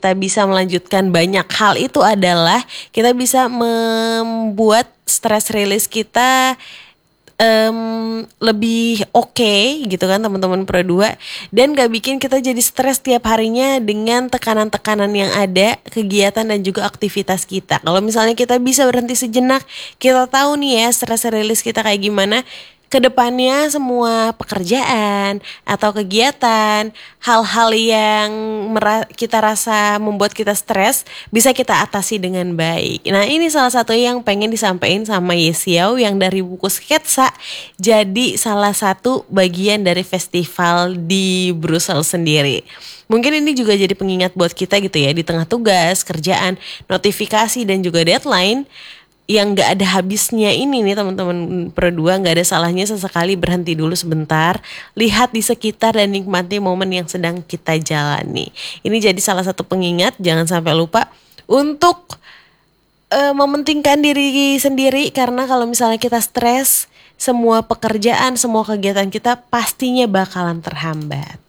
kita bisa melanjutkan banyak hal itu adalah kita bisa membuat stress release kita lebih oke gitu kan teman-teman Pro 2, dan gak bikin kita jadi stres tiap harinya dengan tekanan-tekanan yang ada, kegiatan dan juga aktivitas kita. Kalau misalnya kita bisa berhenti sejenak, kita tahu nih ya stress release kita kayak gimana. Kedepannya semua pekerjaan atau kegiatan, hal-hal yang kita rasa membuat kita stres bisa kita atasi dengan baik. Nah ini salah satu yang pengen disampaikan sama Yesiao yang dari buku sketsa jadi salah satu bagian dari festival di Brussels sendiri. Mungkin ini juga jadi pengingat buat kita gitu ya, di tengah tugas, kerjaan, notifikasi dan juga deadline yang gak ada habisnya ini nih teman-teman Pro 2, gak ada salahnya sesekali berhenti dulu sebentar, lihat di sekitar dan nikmati momen yang sedang kita jalani. Ini jadi salah satu pengingat, jangan sampai lupa untuk mementingkan diri sendiri, karena kalau misalnya kita stres, semua pekerjaan, semua kegiatan kita pastinya bakalan terhambat.